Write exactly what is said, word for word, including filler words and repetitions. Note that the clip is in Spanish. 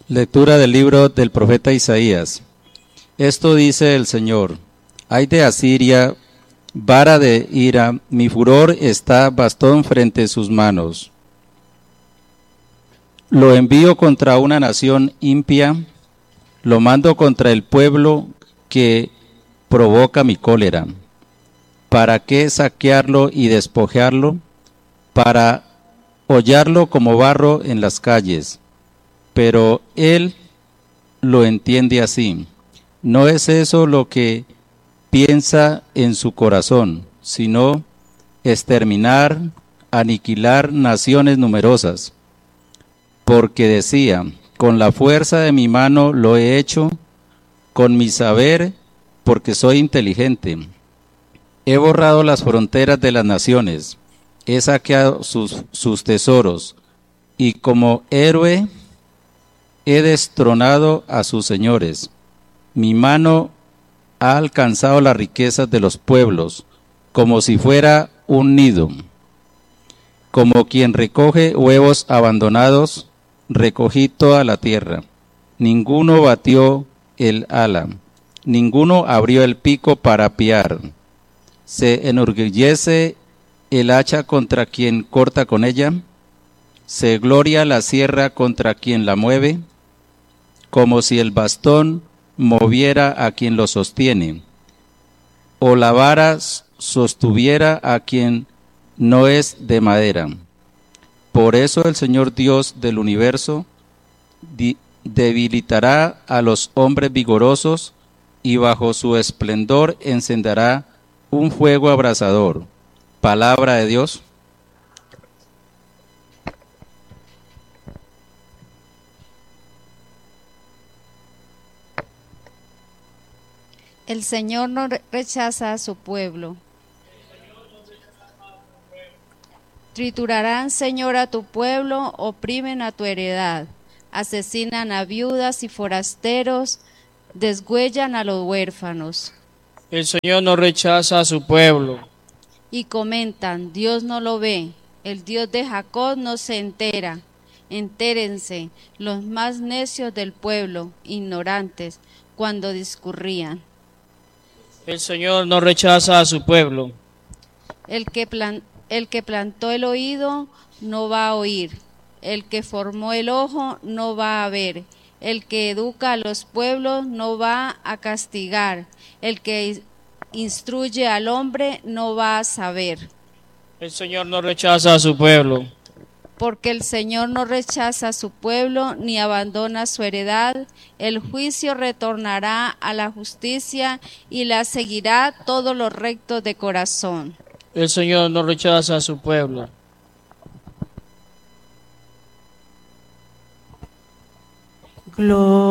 Lectura del libro del profeta Isaías. Esto dice el Señor: Ay de Asiria, vara de ira, mi furor está bastón frente a sus manos. Lo envío contra una nación impía, lo mando contra el pueblo que provoca mi cólera. ¿Para qué saquearlo y despojarlo? Para hollarlo como barro en las calles. Pero él lo entiende así. No es eso lo que piensa en su corazón, sino exterminar, aniquilar naciones numerosas. Porque decía: con la fuerza de mi mano lo he hecho, con mi saber, porque soy inteligente. He borrado las fronteras de las naciones, he saqueado sus, sus tesoros, y como héroe he destronado a sus señores. Mi mano ha alcanzado las riquezas de los pueblos, como si fuera un nido. Como quien recoge huevos abandonados, recogí toda la tierra. Ninguno batió el ala, ninguno abrió el pico para piar. ¿Se enorgullece el hacha contra quien corta con ella? ¿Se gloria la sierra contra quien la mueve? Como si el bastón moviera a quien lo sostiene, o la vara sostuviera a quien no es de madera. Por eso el Señor Dios del universo debilitará a los hombres vigorosos, y bajo su esplendor encenderá un fuego abrasador. Palabra de Dios. El Señor no rechaza a su pueblo. Triturarán, Señor, a tu pueblo, oprimen a tu heredad, asesinan a viudas y forasteros, desgüellan a los huérfanos. El Señor no rechaza a su pueblo. Y comentan: Dios no lo ve, el Dios de Jacob no se entera. Entérense los más necios del pueblo, ignorantes, cuando discurrían. El Señor no rechaza a su pueblo. El que, plan, el que plantó el oído no va a oír, el que formó el ojo no va a ver, el que educa a los pueblos no va a castigar, el que instruye al hombre no va a saber. El Señor no rechaza a su pueblo. Porque el Señor no rechaza a su pueblo ni abandona su heredad. El juicio retornará a la justicia y la seguirá todos los rectos de corazón. El Señor no rechaza a su pueblo. Gloria.